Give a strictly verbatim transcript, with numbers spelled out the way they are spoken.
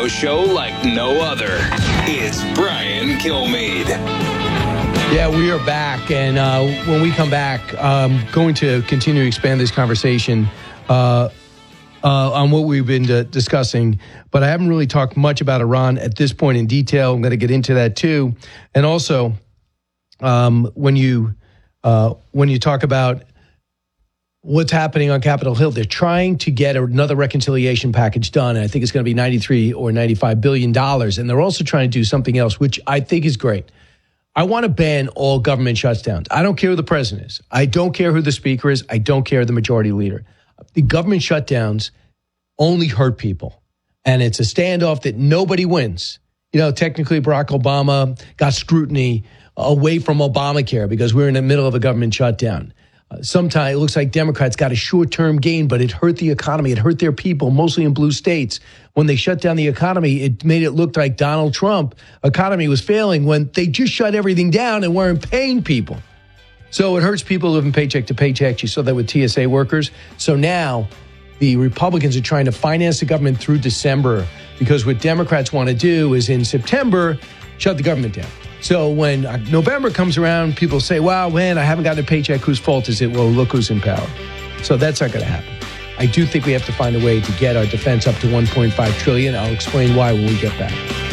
show like no other. It's Brian Kilmeade. Yeah, we are back, and uh, when we come back, I'm going to continue to expand this conversation uh, uh, on what we've been uh, discussing, but I haven't really talked much about Iran at this point in detail. I'm going to get into that too, and also um, when you uh, when you talk about what's happening on Capitol Hill, they're trying to get another reconciliation package done, and I think it's going to be ninety-three or ninety-five billion dollars, and they're also trying to do something else, which I think is great. I want to ban all government shutdowns. I don't care who the president is. I don't care who the speaker is. I don't care the majority leader. The government shutdowns only hurt people. And it's a standoff that nobody wins. You know, technically Barack Obama got scrutiny away from Obamacare because we're in the middle of a government shutdown. Uh, sometimes it looks like Democrats got a short-term gain, but it hurt the economy. It hurt their people, mostly in blue states. When they shut down the economy, it made it look like Donald Trump economy was failing when they just shut everything down and weren't paying people. So it hurts people living paycheck to paycheck. You saw that with T S A workers. So now the Republicans are trying to finance the government through December because what Democrats want to do is in September, shut the government down. So when November comes around, people say, wow, man, I haven't gotten a paycheck. Whose fault is it? Well, look who's in power. So that's not going to happen. I do think we have to find a way to get our defense up to one point five trillion dollars. I'll explain why when we get back.